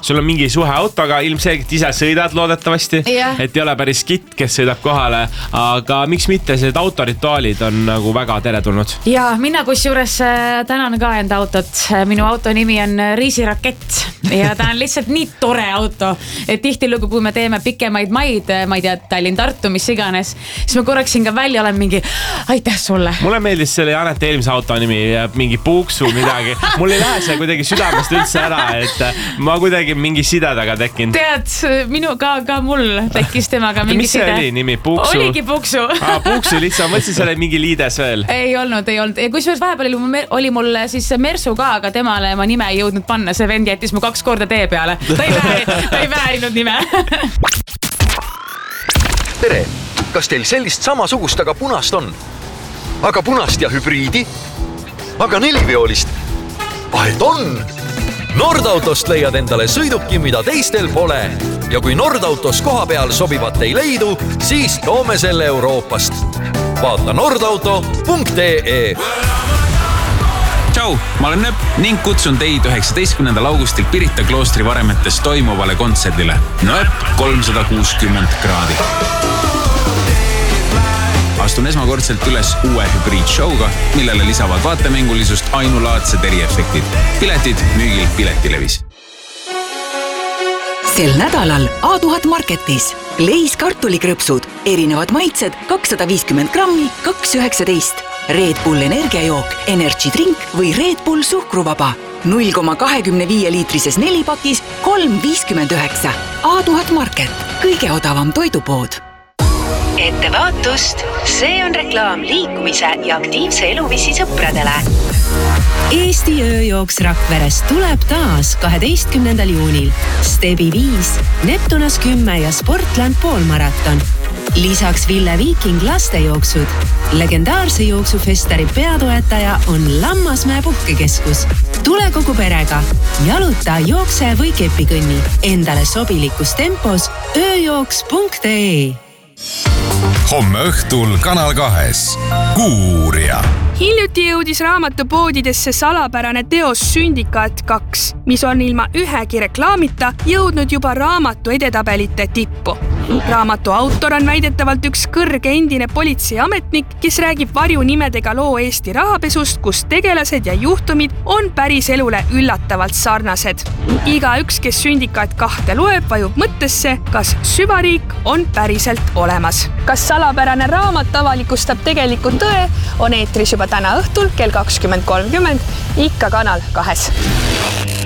sul on mingi suhe autoga, ilmselgelt ise sõidad loodetavasti, et ei ole päris kitt, kes sõidab kohale, aga miks mitte, need autorituaalid on nagu väga teretulnud. Ja mina kusjuures tänan ka enda autot. Minu auto nimi on Riisirakett ja ta on lihtsalt nii tore auto, et tihtilugu, kui me teeme pikemaid maid, ma ei tea, Tallinn-Tartu, mis iganes, siis ma korraks siin ka välja olen mingi aitäh sulle. Mulle meeldis selle Janete eelmise auto nimi, mingi Puuksu midagi. Mul ei lähe see kuidagi südamest üldse ära, et ma kuidagi mingi sidedaga tekkinud. Tead, minu ka mul tekkis temaga mingi side. Mis see oli nimi? Puuksu? Oligi Puuksu. Puuksu lihtsalt, mõtlesin selle mingi liides veel. Ei olnud. Ja kusjuures vahepeal oli mul siis Mersu ka, aga temale ma nime ei jõudnud panna. See vend jättis mu 2 korda tee peale. Ta ei väärinud nime. Tere! Kas teil sellist samasugust, aga punast on? Aga punast ja hübriidi? Aga 4-veolist? Vahet on! Nordautost leiad endale sõiduki, mida teistel pole. Ja kui Nordautos koha peal sobivat ei leidu, siis toome selle Euroopast. Vaata nordauto.ee. Tšau, ma olen Nööp ning kutsun teid 19. augustil Pirita kloostri varemetes toimuvale kontserdile. Nööp 360 kraadi. Astun esmakordselt üles uue hübriidshowga, millele lisavad vaatemängulisust ainulaadsed eriefektid. Piletid müügil Piletilevis. Sel nädalal A1000 Marketis Leis kartulikrõpsud, erinevad maitsed 250 grammi, 2,19. Red Bull energiajook, Energy Drink või Red Bull suhkruvaba. 0,25 liitrises 4-pakis 3,59. A1000 Market, kõige odavam toidupood. Ettevaatust, see on reklaam liikumise ja aktiivse eluviisi sõpradele. Eesti ööjooks Rakveres tuleb taas 12. juunil. Stebi 5, Neptunas 10 ja Sportland poolmaraton. Lisaks Ville Viiking lastejooksud. Legendaarse jooksufestari peatoetaja on Lammasmäe puhkekeskus. Tule kogu perega. Jaluta, jookse või kepikõnni. Endale sobilikus tempos ööjooks.ee. Homme õhtul Kanal 2 Kuuria. Hiljuti jõudis raamatupoodidesse salapärane teos Sündikaat 2, mis on ilma ühegi reklaamita jõudnud juba raamatu edetabelite tippu. Raamatu autor on väidetavalt üks kõrge endine politseiametnik, kes räägib varjunimedega loo Eesti rahapesust, kus tegelased ja juhtumid on päris elule üllatavalt sarnased. Igaüks, kes Sündikaat 2 loeb, vajub mõttesse, kas süvariik on päriselt olemas. Kas salapärane raamat avalikustab tegelikult tõe, on eetris juba täna õhtul kell 20.30, ikka Kanal 2.